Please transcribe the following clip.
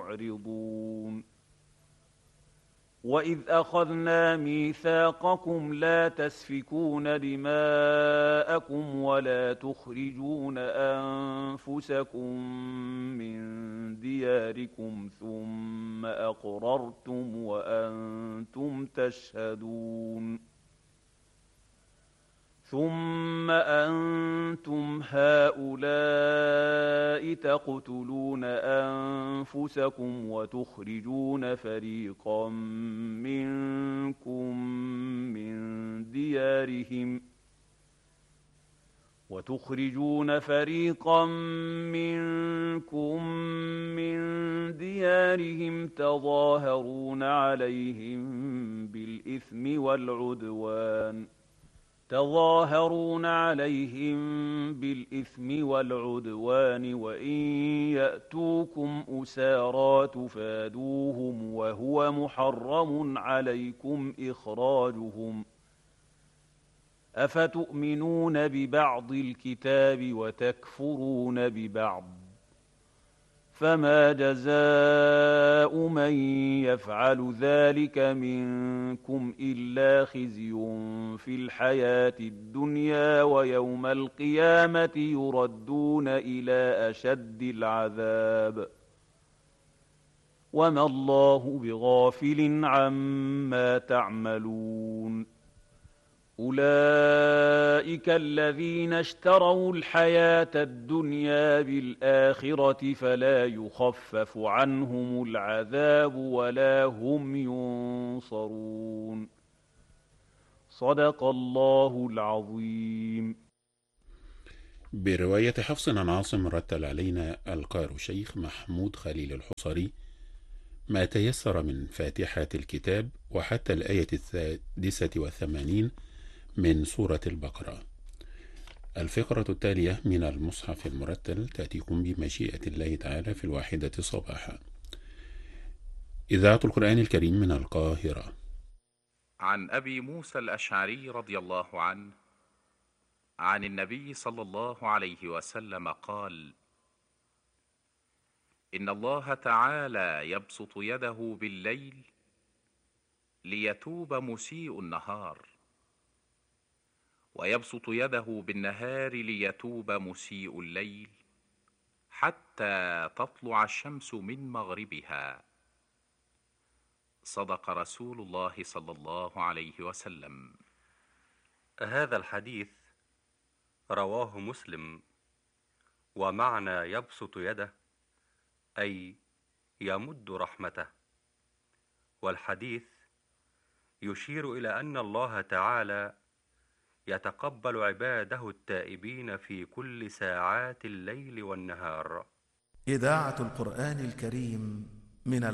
معرضون وإذ أخذنا ميثاقكم لا تسفكون دماءكم ولا تخرجون أنفسكم من دياركم ثم أقررتم وأنتم تشهدون ثم أنتم هؤلاء تقتلون أنفسكم وتخرجون فريقا منكم من ديارهم تظاهرون عليهم بالإثم والعدوان وإن يأتوكم أسارى تفادوهم وهو محرم عليكم إخراجهم أفتؤمنون ببعض الكتاب وتكفرون ببعض فما جزاء من يفعل ذلك منكم إلا خزي في الحياة الدنيا ويوم القيامة يردون إلى أشد العذاب وما الله بغافل عما تعملون أولئك الذين اشتروا الحياة الدنيا بالآخرة فلا يخفف عنهم العذاب ولا هم ينصرون صدق الله العظيم. برواية حفص عن عاصم رتل علينا القارئ الشيخ محمود خليل الحصري ما تيسر من فاتحة الكتاب وحتى الآية 86 من سورة البقرة. الفقرة التالية من المصحف المرتل تأتيكم بمشيئة الله تعالى في 1 صباحا. إذاعة القرآن الكريم من القاهرة. عن أبي موسى الأشعري رضي الله عنه عن النبي صلى الله عليه وسلم قال: إن الله تعالى يبسط يده بالليل ليتوب مسيء النهار، ويبسط يده بالنهار ليتوب مسيء الليل، حتى تطلع الشمس من مغربها. صدق رسول الله صلى الله عليه وسلم. هذا الحديث رواه مسلم، ومعنى يبسط يده أي يمد رحمته، والحديث يشير إلى أن الله تعالى يتقبل عباده التائبين في كل ساعات الليل والنهار. إذاعة القرآن الكريم من